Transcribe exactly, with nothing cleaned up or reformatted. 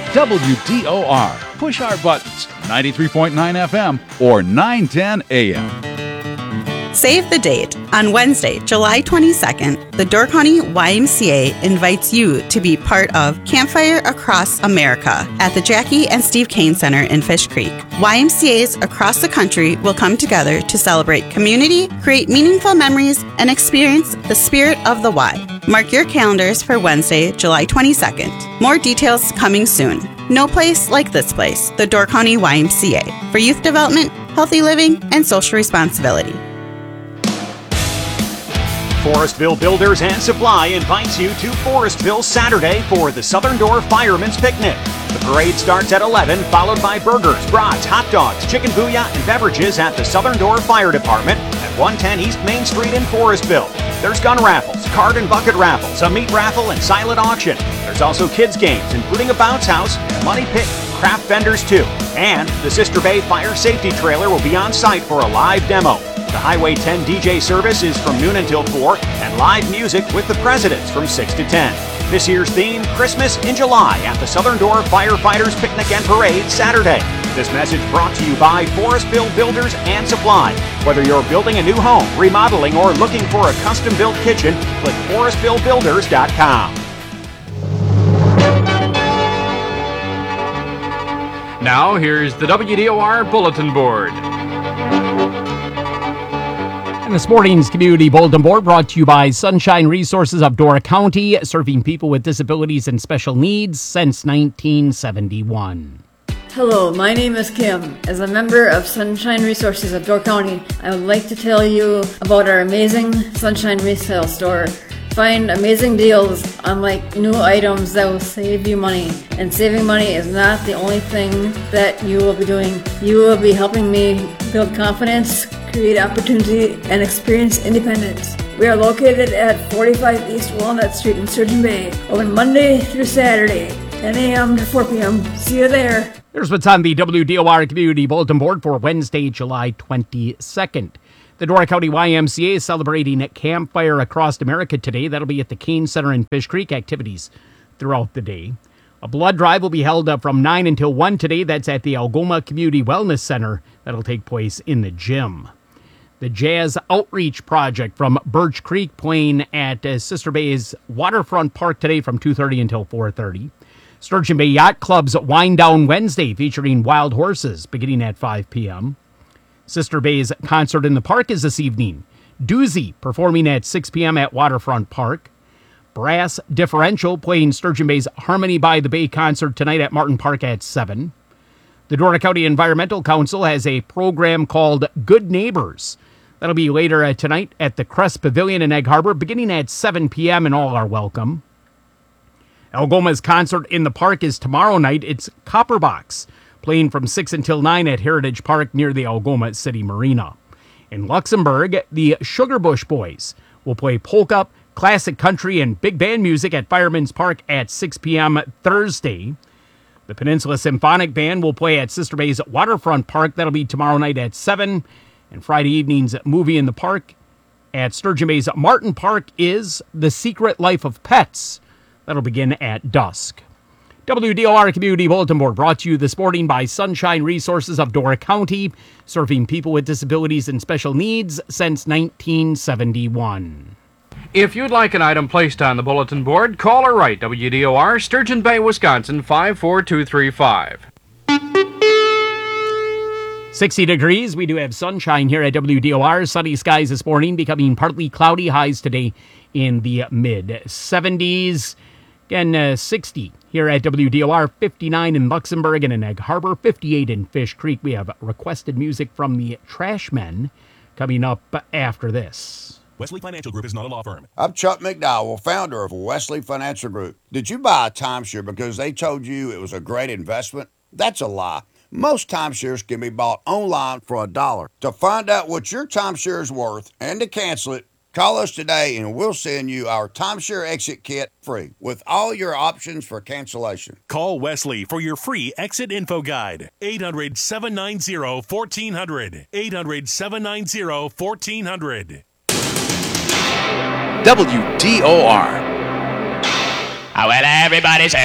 W D O R. Push our buttons, ninety-three point nine F M or nine ten A M. Save the date. On Wednesday, July twenty-second, the Door County Y M C A invites you to be part of Campfire Across America at the Jackie and Steve Kane Center in Fish Creek. Y M C As across the country will come together to celebrate community, create meaningful memories, and experience the spirit of the Y. Mark your calendars for Wednesday, July twenty-second. More details coming soon. No place like this place, the Door County Y M C A, for youth development, healthy living, and social responsibility. Forestville Builders and Supply invites you to Forestville Saturday for the Southern Door Fireman's Picnic. The parade starts at eleven, followed by burgers, brats, hot dogs, chicken booyah, and beverages at the Southern Door Fire Department at one ten East Main Street in Forestville. There's gun raffles, card and bucket raffles, a meat raffle, and silent auction. There's also kids' games, including a bounce house, a money pit, craft vendors too. And the Sister Bay Fire Safety Trailer will be on site for a live demo. The Highway ten D J service is from noon until four, and live music with the Presidents from six to ten. This year's theme, Christmas in July at the Southern Door Firefighters Picnic and Parade Saturday. This message brought to you by Forestville Builders and Supply. Whether you're building a new home, remodeling, or looking for a custom-built kitchen, click forestville builders dot com. Now, here's the W D O R Bulletin Board. And this morning's Community Bulletin Board brought to you by Sunshine Resources of Dora County, serving people with disabilities and special needs since nineteen seventy-one. Hello, my name is Kim. As a member of Sunshine Resources of Door County, I would like to tell you about our amazing Sunshine Resale Store. Find amazing deals on like new items that will save you money. And saving money is not the only thing that you will be doing. You will be helping me build confidence, create opportunity, and experience independence. We are located at forty-five East Walnut Street in Sturgeon Bay, open Monday through Saturday, ten a.m. to four p.m. See you there. Here's what's on the W D O R Community Bulletin Board for Wednesday, July twenty-second. The Dora County Y M C A is celebrating at Campfire Across America today. That'll be at the Kane Center in Fish Creek. Activities throughout the day. A blood drive will be held up from nine until one today. That's at the Algoma Community Wellness Center. That'll take place in the gym. The Jazz Outreach Project from Birch Creek playing at uh, Sister Bay's Waterfront Park today from two thirty until four thirty. Sturgeon Bay Yacht Club's Wind Down Wednesday featuring Wild Horses beginning at five p.m. Sister Bay's Concert in the Park is this evening. Doozy performing at six p.m. at Waterfront Park. Brass Differential playing Sturgeon Bay's Harmony by the Bay concert tonight at Martin Park at seven. The Dora County Environmental Council has a program called Good Neighbors. That'll be later uh, tonight at the Crest Pavilion in Egg Harbor beginning at seven p.m. and all are welcome. Algoma's Concert in the Park is tomorrow night. It's Copperbox, playing from six until nine at Heritage Park near the Algoma City Marina. In Luxembourg, the Sugarbush Boys will play polka, classic country, and big band music at Fireman's Park at six p.m. Thursday. The Peninsula Symphonic Band will play at Sister Bay's Waterfront Park. That'll be tomorrow night at seven. And Friday evening's movie in the park at Sturgeon Bay's Martin Park is The Secret Life of Pets. That'll begin at dusk. W D O R Community Bulletin Board brought to you this morning by Sunshine Resources of Dora County, serving people with disabilities and special needs since nineteen seventy-one. If you'd like an item placed on the bulletin board, call or write W D O R, Sturgeon Bay, Wisconsin, five four two three five. sixty degrees. We do have sunshine here at W D O R. Sunny skies this morning, becoming partly cloudy. Highs today in the mid seventies. Again, uh, sixty here at W D O R, fifty-nine in Luxembourg and in Egg Harbor, fifty-eight in Fish Creek. We have requested music from the Trashmen coming up after this. Wesley Financial Group is not a law firm. I'm Chuck McDowell, founder of Wesley Financial Group. Did you buy a timeshare because they told you it was a great investment? That's a lie. Most timeshares can be bought online for a dollar. To find out what your timeshare is worth and to cancel it, call us today and we'll send you our timeshare exit kit free with all your options for cancellation. Call Wesley for your free exit info guide. eight hundred, seven nine zero, one four zero zero. eight hundred, seven nine zero, one four zero zero. W D O R. Oh, well, everybody say